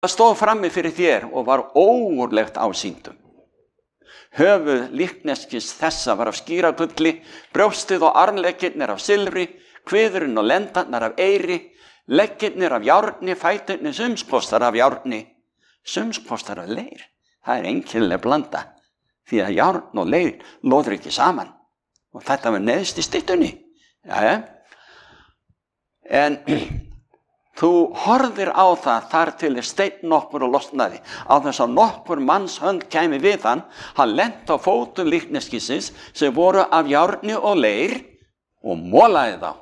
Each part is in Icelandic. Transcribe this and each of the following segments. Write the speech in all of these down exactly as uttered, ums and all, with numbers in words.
Það stóð frammi fyrir þér og var ógurlegt ásýndum. Höfuð líkneskis þessa var af skíragulli, brjóstið og armleggirnir af silfri, kviðurinn og lendarnar af eyri, leggirnir af járni, fæturnir sumskostar af járni, sumskostar af leir. Það er einkennileg blanda, því að járn og leir loður ekki saman. Og þetta var neðst í styttunni. Jæja. En þú horfir á það þar til steinn nokkur og losnaði, á þess að nokkur manns hönd kæmi við hann, hann lenti á fótum líkneskisins sem voru af járni og leir og molaði þá.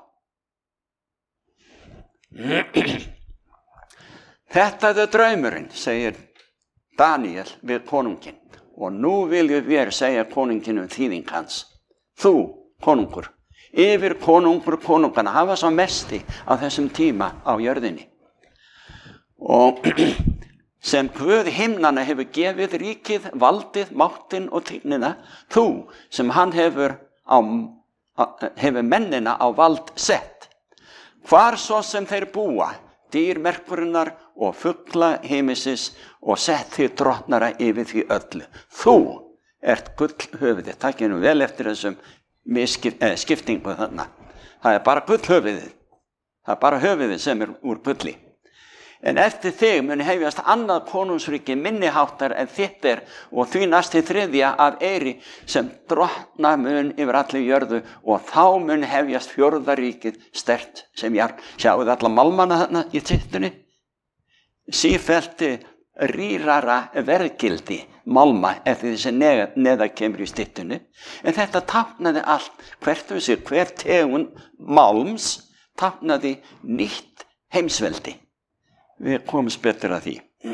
Þetta er draumurinn, segir Daniel við konunginn, og nú viljum við segja konunginn um þýðing hans. Þú, konungur, yfir konungur konungana hafa svo mesti á þessum tíma á jörðinni. Og sem Guð himnanna hefur gefið ríkið, valdið, máttinn og tignina, þú sem hann hefur, á, hefur mennina á vald sett. Hvar svo sem þeir búa, dýrmerkurinnar og fugla heimisins og sett þig drottnara yfir því öllu. Þú ert gullhöfuðið, takkið nú vel eftir þessum misskip, eh, skiptingu þarna. Það er bara gullhöfuðið, það er bara höfuðið sem er úr gulli. En eftir þig mun hefjast annað konungsríki minniháttar en þitt er og því næsti þriðja af eyri sem drottna mun yfir allir jörðu og þá mun hefjast fjórða ríkið sterkt sem járn. Sjáuð alla málmana þarna í tittunni? Sífelti rýrara verðgildi málma eftir þessi neða, neða kemur í styttunni. En þetta táknaði allt, hvert um sig, hver tegund málms táknaði nýtt heimsveldi. Við komumst betur að því.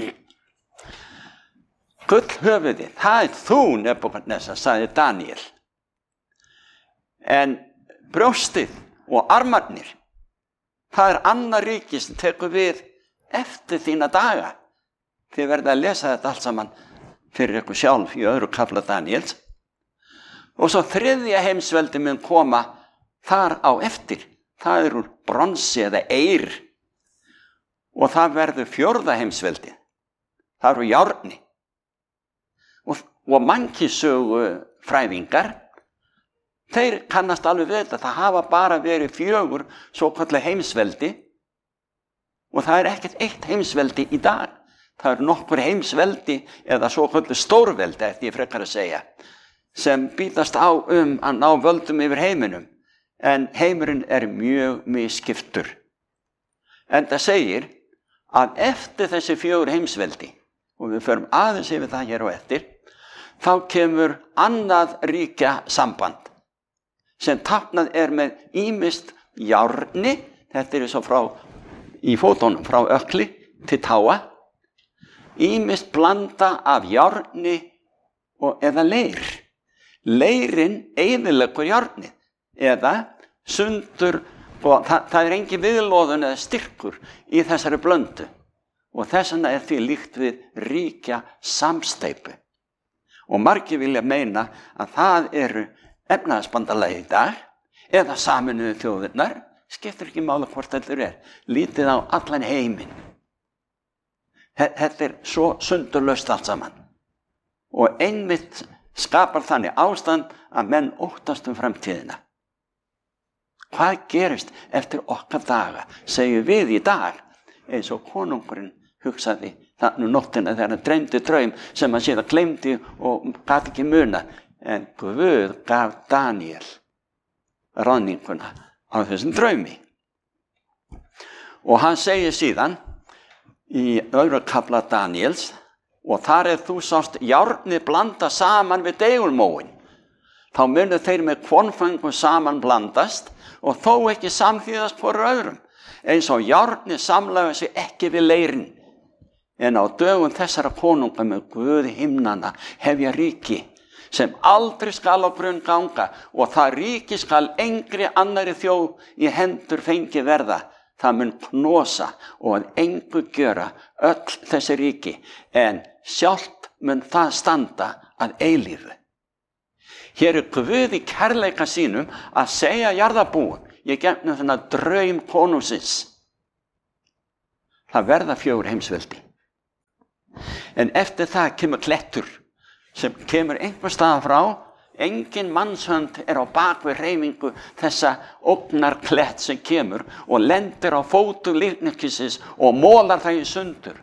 Gullhöfuðið, það er þú, Nebúkadnesar, sagði Daniel. En brjóstið og armarnir, það er annað ríki sem tekur við eftir þína daga. Þið verða að lesa þetta allt saman fyrir ykkur sjálf í öðru kafla Daniels. Og svo þriðja heimsveldi mun koma þar á eftir. Það er úr bronsi eða eyr. Og það verður fjórða heimsveldi. Það eru járni. Og, og mannkynssögu fræðingar, þeir kannast alveg við þetta. Það hafa bara verið fjögur svokölluð heimsveldi. Og það er ekkert eitt heimsveldi í dag. Það eru nokkur heimsveldi eða svokölluð stórveldi, eftir ég frekar að segja, sem býtast á um að ná völdum yfir heiminum. En heimurinn er mjög misskiptur. En það segir að eftir þessi fjögur heimsveldi, og við förum aðeins yfir það hér og eftir, þá kemur annað ríkja samband, sem táknað er með ýmist járni, þetta er svo frá í fótunum, frá ökli til táa, ýmist blanda af járni og eða leir. Leirin eyðileggur járnið eða sundur, og það, það er engin viðloðun eða styrkur í þessari blöndu. Og þess vegna er því líkt við ríkja samsteypu. Og margir vilja meina að það eru efnahagsbandalagi í dag eða Sameinuðu þjóðirnar, skiptir ekki mála hvort þetta er, lítið á allan heiminn. Þetta er svo sundurlaust allt saman. Og einmitt skapar þannig ástand að menn óttast um framtíðina. Hvað gerist eftir okkar daga, segjum við í dag, eins og konungurinn hugsaði þannig nóttina þegar hann dreymdi draum sem hann síðan gleymdi og gat ekki muna. En Guð gaf Daniel ráðninguna á þessum draumi. Og hann segir síðan í öðru kafla Daniels, og þar er þú sást járnið blanda saman við deigulmóin. Þá munu þeir með kvonföngum saman blandast og þó ekki samþýðast hvor öðrum, eins og járnið samlaga sig ekki við leirin. En á dögum þessara konunga með Guð himnanna hefja ríki, sem aldrei skal á grunn ganga, og það ríki skal engri annari þjóð í hendur fengi verða. Það mun knosa og að engu gjöra öll þessi ríki, en sjálft mun það standa að eilífu. Hér er Guð í kærleika sínum að segja jarðarbúum, ég gefnum þennan draum konungsins. Það verða fjögur heimsveldi. En eftir það kemur klettur sem kemur einhver staðar frá. Engin mannshönd er á bakvið hreyfingu þessa ógnarklett sem kemur og lendir á fótum líkneskisins og mólar það í sundur.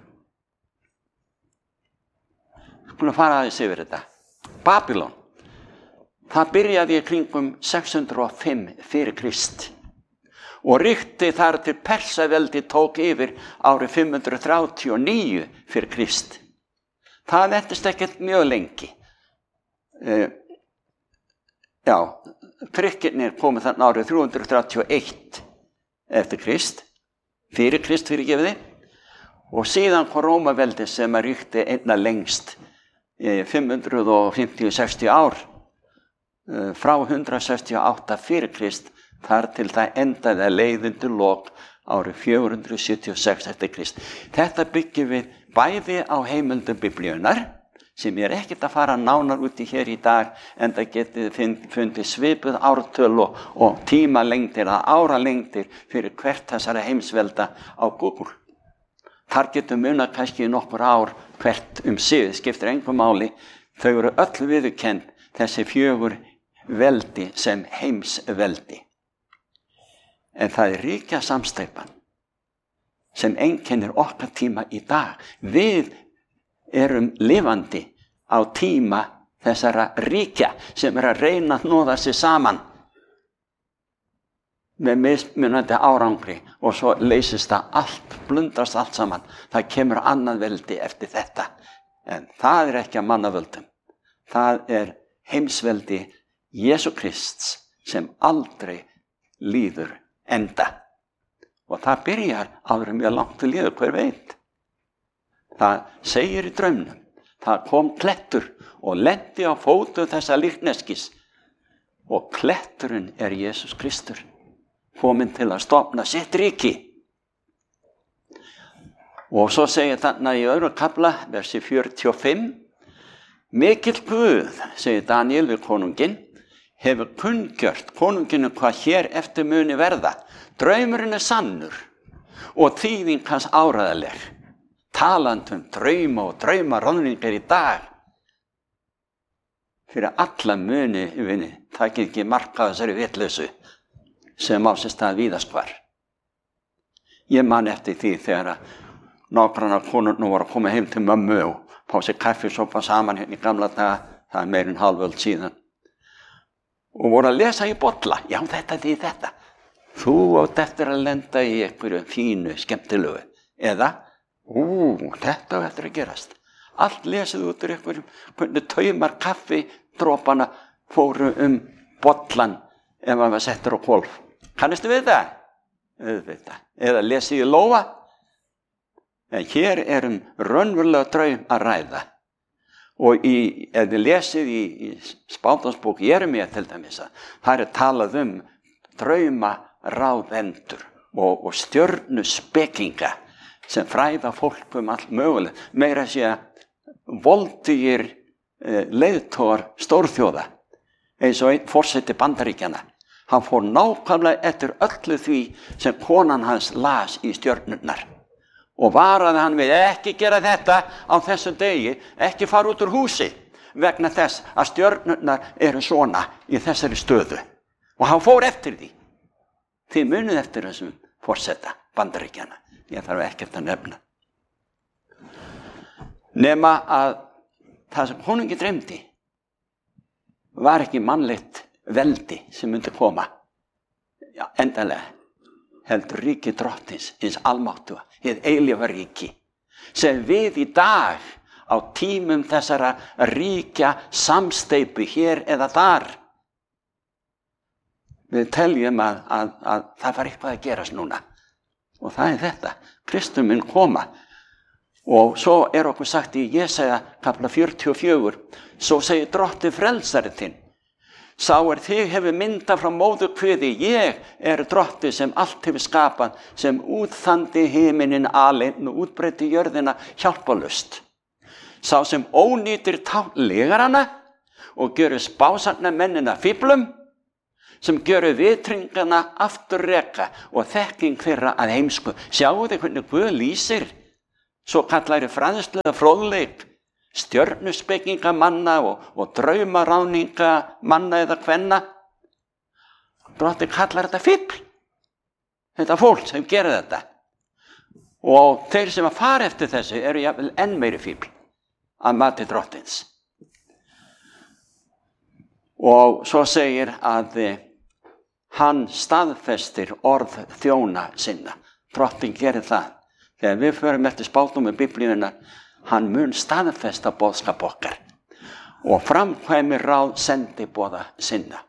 Skulum fara aðeins yfir þetta. Babylon, það byrjaði í kringum sex hundruð og fimm fyrir Krist og ríkti þar til Persaveldi tók yfir árið fimm hundruð þrjátíu og níu fyrir Krist. Það entist ekkert mjög lengi. Uh, já, Grikkirnir komu þarna árið þrjú hundruð þrjátíu og eitt eftir Krist, fyrir Krist fyrirgefiði, og síðan kom Rómaveldi sem að ríkti einna lengst uh, fimm hundruð fimmtíu til sextíu ár, uh, frá hundrað sextíu og átta fyrir Krist, þar til það endaði að leiðundu lok árið fjögur hundruð sjötíu og sex eftir Krist. Þetta byggjum við bæði á heimildum biblíunnar, sem ég er ekkert að fara nánar út í hér í dag, en það getið fundið svipuð ártöl og, og tímalengdir eða áralengdir fyrir hvert þessara heimsvelda á Google. Þar getur munað kannski nokkur ár hvert um sig, skiptir engu máli. Þau eru öll viðurkennd, þessi fjögur veldi sem heimsveldi. En það er ríkja samsteypan sem einkennir okkar tíma í dag. Við erum lifandi á tíma þessara ríkja sem er að reyna að hnoða sig saman með mismunandi árangri og svo leysist það allt, blundrast allt saman. Það kemur annað veldi eftir þetta. En það er ekki að mannavöldum. Það er heimsveldi Jesú Krists sem aldrei líður enda. Og það byrjar áður mjög langt til líður, hver veit. Það segir í draumnum. Það kom klettur og lendi á fótum þessa líkneskis. Og kletturinn er Jesús Kristur, kominn til að stofna sitt ríki. Og svo segir þarna í öðrum kafla, versi fjörutíu og fimm, mikill Guð, segir Daniel við konunginn, hefur kunngjört konunginu hvað hér eftir muni verða. Draumurinn er sannur og þýðing hans áræðileg. Talandi um drauma og draumaráðningar í dag. Fyrir alla muni, vinni, það get ekki marka þessari vitleysu sem á sér stað víðast hvar. Ég man eftir því þegar að nágrannar konurnar voru að koma heim til mömmu og fá sér kaffisopa saman hérna í gamla daga, það er meir en hálföld síðan. Og voru að lesa í bolla, já þetta því þetta. Þú átt eftir að lenda í einhverju fínu, skemmtilegu. Eða, ú, þetta á eftir að gerast. Allt lesið út úr einhverjum, hvernig taumar kaffi dropana fóru um bollan ef hann var settur á hvolf. Kannistu við það? Auðvitað. Eða lesið í lófa. En hér er um raunverulega draum að ræða. Og í, ef þið lesið í, í spátansbók Jeremía til dæmis, það er talað um drauma ráðendur og, og stjörnuspekinga sem fræða fólk um allt mögulegt. Meira að segja voldugir eh, leiðtogar stórþjóða, eins og einn forseti Bandaríkjanna. Hann fór nákvæmlega eftir öllu því sem konan hans las í stjörnurnar og varaði hann við ekki gera þetta á þessum degi, ekki fara út úr húsi vegna þess að stjörnurnar eru svona í þessari stöðu. Og hann fór eftir því. Þið munið eftir þessum forseta Bandaríkjanna. Ég þarf ekkert að nefna. Nema að það sem konungi dreymdi var ekki mannlegt veldi sem myndi koma. Já, endalega. Heldur ríki drottins, hins almáttuga, hið eilífa ríki, sem við í dag á tímum þessara ríkja samsteypu hér eða þar. Við teljum að, að, að það var eitthvað að gerast núna. Og það er þetta. Kristur mun koma. Og svo er okkur sagt í Jesaja kafla fjörutíu og fjögur, svo segir Drottinn frelsari þinn. Sá er þig hefur myndað frá móðurkviði, ég er Drottinn sem allt hefur skapað, sem útþandi himinin aleinn og útbreiddi jörðina hjálparlaust. Sá sem ónýtir legarana og gjörur spásagna mennina fíflum, sem gjöru vitringana aftur reka og þekking þeirra að heimsku. Sjáu þið hvernig Guð lýsir svo kallari fræðslu eða fróðleik, stjörnuspekinga manna og, og draumaráninga manna eða kvenna. Drottinn kallar þetta fífl, þetta fólk sem gerir þetta. Og þeir sem að fara eftir þessu eru jafnvel enn meiri fífl að mati Drottins. Og svo segir að hann staðfestir orð þjóna sinna. Drottinn gerir það. Þegar við förum eftir spádómi Biblíunnar, hann mun staðfesta boðskap okkar og framkvæmir ráð sendiboða sinna.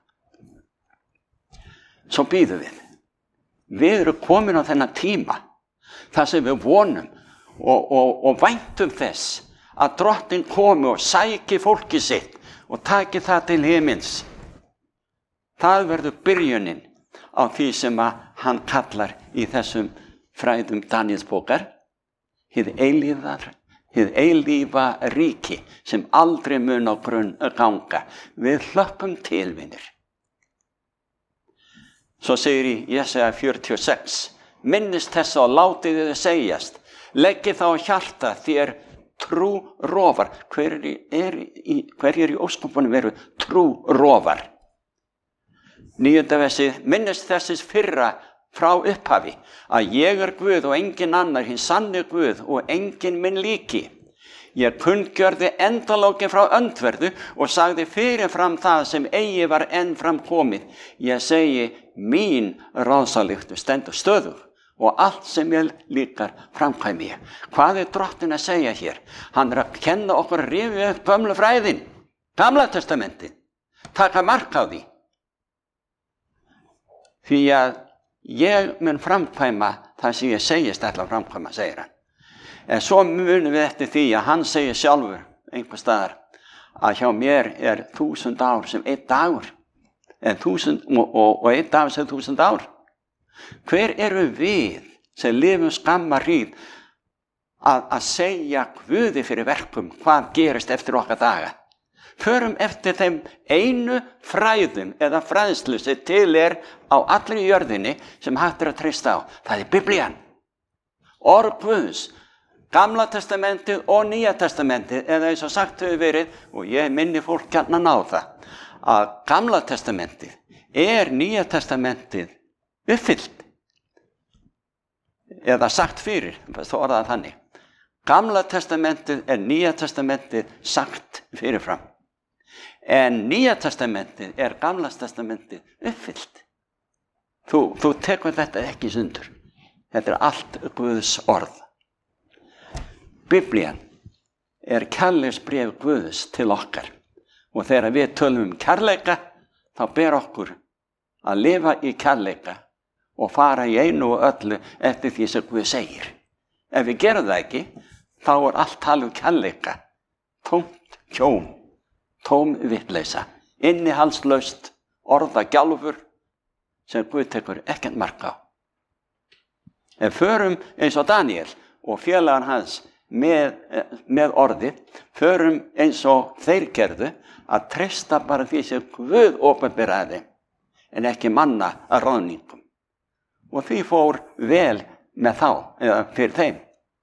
Svo bíðum við. Við erum komin á þennan tíma, þar sem við vonum og, og, og væntum þess að Drottinn komi og sæki fólki sitt og taki það til himins. Það verður byrjunin á því sem að hann kallar í þessum fræðum Daníelsbókar, hið eilífar, hið eilífa ríki sem aldrei mun á grunn ganga. Við hlökkum til, vinir. Svo segir í Jesaja fjörutíu og sex, minnist þess og látið þið segjast, leggið þá á hjarta þér trú rofar. Hver er í, hver er í ósköpunum veru trú rofar? Níunda versið, minnist þessis fyrra frá upphafi, að ég er Guð og engin annar, hinn sanni Guð og engin minn líki. Ég kunngjörði endalókin frá öndverðu og sagði fyrirfram það sem eigi var enn fram komið. Ég segi, mín ráðsalyktu stendur stöðug og allt sem ég líkar framkvæmi ég. Hvað er Drottinn að segja hér? Hann er að kenna okkur að rifja upp gömlu fræðin, Gamla testamentið, taka mark á því. Því að ég mun framkvæma það sem ég segist ætla að framkvæma, segir hann. En svo munum við eftir því að hann segir sjálfur einhver staðar að hjá mér er þúsund ár sem einn dagur en þúsund, og, og, og einn dagur sem þúsund ár. Hver eru við sem lifum skamma hríð að, að segja Guði fyrir verkum hvað gerist eftir okkar daga? Förum eftir þeim einu fræðum eða fræðslu sem til er á allri jörðinni sem hægt er að treysta á. Það er Biblían, orð Guðs, Gamla testamentið og Nýja testamentið, eða eins og sagt hefur verið, og ég minni fólk gjarnan á það, að Gamla testamentið er Nýja testamentið uppfyllt, eða sagt fyrir, þó orðað þannig. Gamla testamentið er Nýja testamentið sagt fyrirfram, en Nýja testamentið er Gamla testamentið uppfyllt. Þú, þú tekur þetta ekki sundur. Þetta er allt Guðs orð. Biblían er kærleiksbréf Guðs til okkar og þegar við tölum um kærleika þá ber okkur að lifa í kærleika og fara í einu og öllu eftir því sem Guð segir. Ef við gerum það ekki, þá er allt talað um kærleika, tómt kjóm, tóm vitleysa, innihaldslaust orðagjálfur sem Guð tekur ekkert mark á. Ef förum eins og Daníel og félagar hans Með, með orði, förum eins og þeir gerðu að treysta bara því sem Guð opinberaði en ekki manna að ráðningum. Og því fór vel með þá, eða fyrir þeim.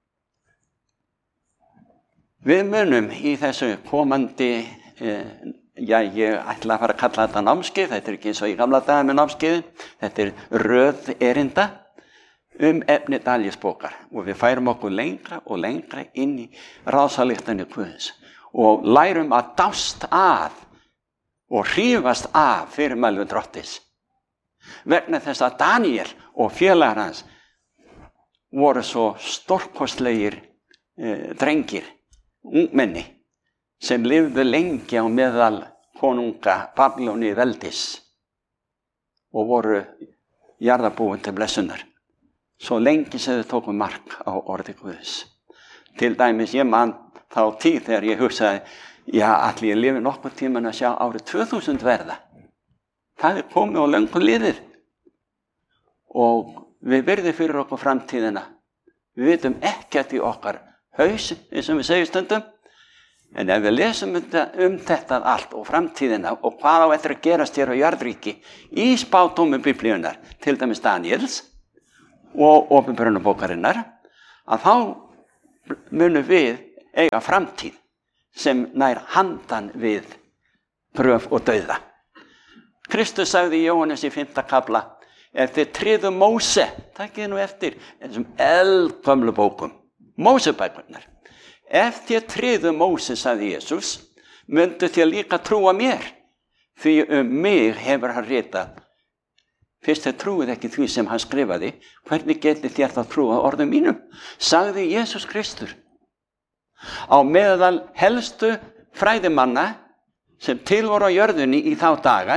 Við munum í þessu komandi, eh, já ég ætla að fara að kalla þetta námskeið, þetta er ekki eins og í gamla daga með námskeiðin, þetta er röð erinda um efni Daníelsbókar og við færum okkur lengra og lengra inn í ráðsalyktanir Guðs og lærum að dást að og hrífast af fyrirmælum Drottins. Vegna þess að Daníel og félagar hans voru svo stórkostlegir eh, drengir, ungmenni, sem lifðu lengi á meðal konunga Babyloni veldis og voru jarðarbúin til blessunar. Svo lengi sem þau tóku mark á orði Guðs. Til dæmis ég man þá tíð þegar ég hugsaði, já, allir ég lifi nokkuð tíman að sjá árið tvö þúsund verða. Það er komið og löngu liðið. Og við virðum fyrir okkur framtíðina. Við vitum ekkert í okkar haus, eins og við segjum stundum. En ef við lesum um þetta allt og framtíðina og hvað á eftir að gerast hér á jarðríki í spádómi Biblíunnar, til dæmis Daníels, og opinberunarbókarinnar, að þá munum við eiga framtíð sem nær handan við gröf og dauða. Kristus sagði í Jóhannes í fimmta kafla, ef þið tryðu Móse, takkið nú eftir þessum eldgömlu bókum, Mósebækurnar. Ef þið tryðu Móse, sagði Jesús, myndu þið líka trúa mér, því um mig hefur hann ritað. Fyrst þið trúið ekki því sem hann skrifaði, hvernig getið þér þá trúa orðum mínum? Sagði Jesús Kristur. Á meðal helstu fræðimanna sem til voru á jörðunni í þá daga,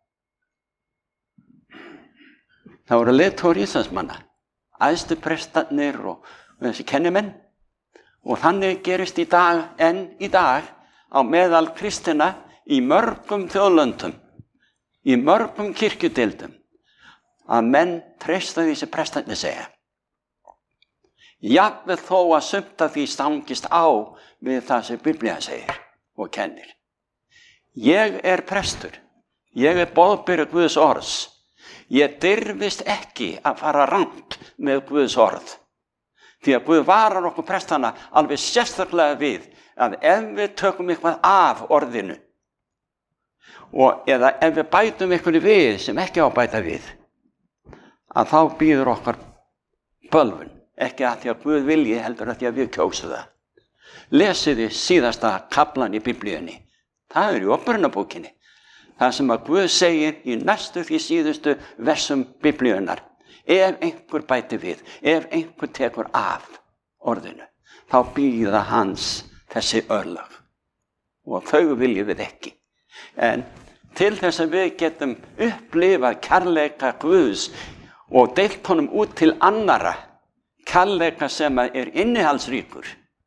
það voru leiðtogar Íslandsmanna, æðstu prestarnir og þessi kennimenn. Og þannig gerist í dag, enn í dag, á meðal kristina í mörgum þjóðlöndum, í mörgum kirkjudeildum, að menn treysta því sem prestarnir segja. Jafnvel þó að sumt af því stangist á við það sem Biblían segir og kennir. Ég er prestur, ég er boðberi Guðs orðs. Ég dirfist ekki að fara rangt með Guðs orð. Því að Guð varar okkur prestana alveg sérstaklega við að ef við tökum eitthvað af orðinu og eða ef við bætum eitthvað við sem ekki á að bæta við, að þá býður okkar bölvun, ekki að því að Guð vilji heldur að því að við kjósum það. Lesiði síðasta kaflan í Biblíunni, það er í Upprunabókinni, það sem að Guð segir í næstu því síðustu versum Biblíunnar. Ef einhver bæti við, ef einhver tekur af orðinu, þá býða hans þessi örlög. Og þau viljum við ekki. En til þess að við getum upplifað kærleika Guðs og deilt honum út til annara, kærleika sem er innihaldsríkur,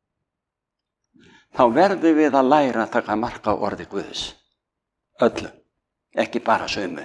þá verðum við að læra að taka mark á orði Guðs. Öllu, ekki bara sumu.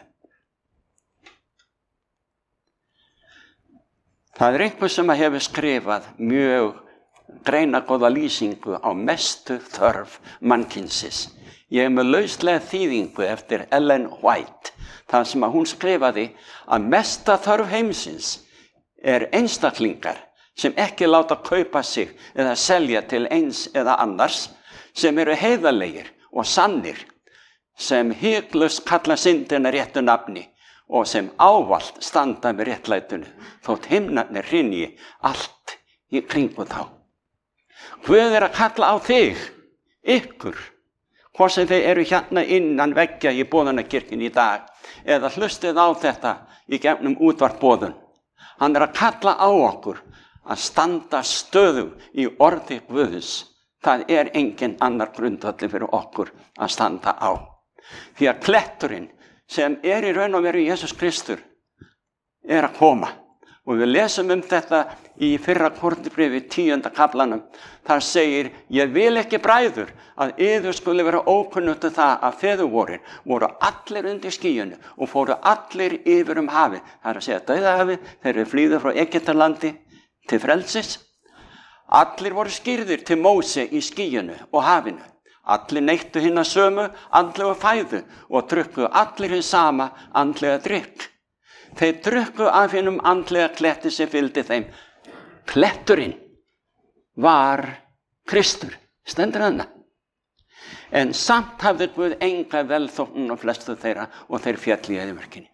Það er einhver sem hefur skrifað mjög greinagóða lýsingu á mestu þörf mannkynsins. Ég er með lauslega þýðingu eftir Ellen White, þar sem að hún skrifaði að mesta þörf heimsins er einstaklingar sem ekki láta kaupa sig eða selja til eins eða annars, sem eru heiðarlegir og sannir, sem hiklaust kalla syndina réttu nafni, og sem ávallt standa með réttlætunu, þótt himnarnir hrynji allt í kringu þá. Guð er að kalla á þig, ykkur, hvort sem þeir eru hérna innan veggja í boðunarkirkjunni í dag, eða hlustið á þetta í gegnum útvarpboðun. Hann er að kalla á okkur að standa stöðug í orði Guðs. Það er engin annar grundvalli fyrir okkur að standa á. Því að kletturinn sem er í raun og veru Jesús Kristur er að koma. Og við lesum um þetta í fyrra Korinthubréfi tíunda kaflanum. Þar segir, ég vil ekki bræður að yður skuli vera ókunnugt um það að feðurvorin voru allir undir skýjunu og fóru allir yfir um hafið. Það er að segja dauðahafið, þeir eru flýðu frá Egyptalandi til frelsis. Allir voru skýrðir til Móse í skýjunu og hafinu. Allir neittu hina sömu andlega fæðu og drukku allir hinn sama andlega drykk. Þeir drukku af hinnum andlega kletti sem fylgdi þeim. Kletturinn var Kristur, stendur þarna. En samt hafði Guð enga velþóknun og flestu þeirra og þeir fjalli í eyðimörkinni.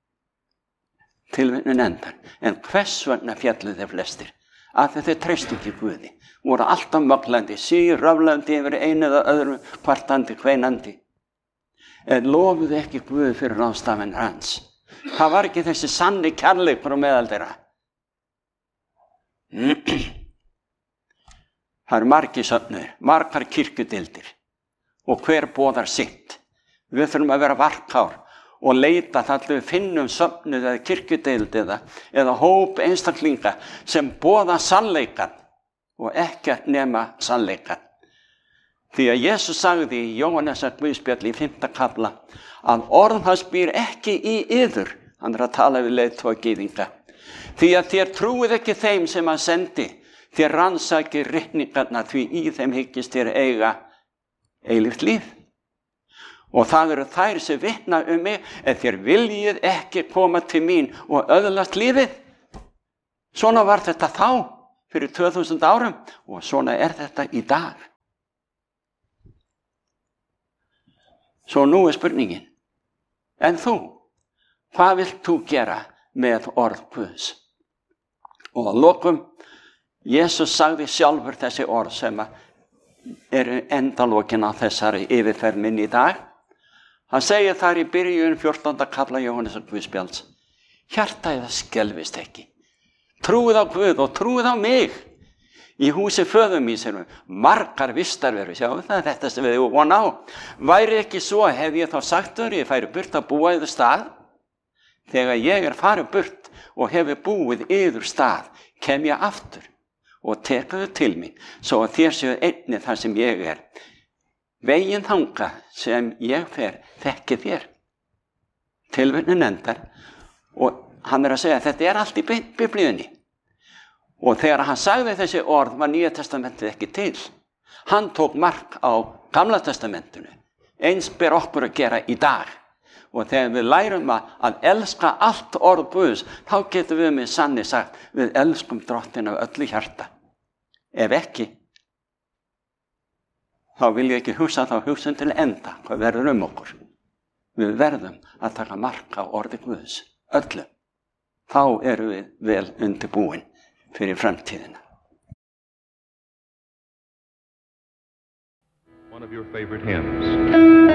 Tilvitnun endar. En hvers vegna fjallu þeir flestir? Að þeir treystu ekki Guði. Voru alltaf möglandi, sír, raflandi yfir einu eða öðru, kvartandi, kveinandi. En lofuðu ekki Guð fyrir ráðstafinn hans. Það var ekki þessi sanni kærleikur á meðal þeirra. Það eru margir söfnuðir, margar kirkjudeildir og hver boðar sitt. Við þurfum að vera varkár og leita þar til við finnum söfnuð eða kirkjudeild eða, eða hóp einstaklinga sem boða sannleikan og ekkert nema sannleikan. Því að Jesús sagði í Jóhannesar Guðspjalli í fimmta kafla að orð hans býr ekki í yður, hann er að tala við leiðtoga gyðinga. Því að þér trúið ekki þeim sem hann sendi, þér rannsakið ritningarnar því í þeim hyggist þér eiga eilíft líf. Og það eru þær sem vitna um mig, ef þér viljið ekki koma til mín og öðlast lífið. Svona var þetta þá, fyrir tvö þúsund árum og svona er þetta í dag. Svo nú er spurningin, en þú, hvað vilt þú gera með orð Guðs? Og að lokum, Jesús sagði sjálfur þessi orð sem eru endalokin á þessari yfirferð minni í dag. Hann segir þar í byrjun fjórtánda kafla Jóhannesar Guðspjalds, hjarta eða skelfist ekki. Trúið á Guð og trúið á mig. Í húsi föður míns eru margar vistarverur, sjáum það, þetta sem við von á. Væri ekki svo, hef ég þá sagt þér, ég færi burt að búa yður stað. Þegar ég er farið burt og hefur búið yður stað, kem ég aftur og tekuðu til mín, svo að þér séu einnig þar sem ég er. Veginn þanga sem ég fer, þekki þér. Tilvitnunin endar og hann er að segja að þetta er allt í Biblíunni. Og þegar hann sagði þessi orð var Nýja testamentið ekki til. Hann tók mark á Gamla testamentinu. Eins ber okkur að gera í dag. Og þegar við lærum að elska allt orð Guðs, þá getum við með sanni sagt, við elskum Drottin af öllu hjarta. Ef ekki, þá vil ég ekki hugsa þá hugsun til enda, hvað verður um okkur. Við verðum að taka mark á orði Guðs, öllu. Þá erum við vel undirbúin fyrir framtíðina. One of your favorite hymns.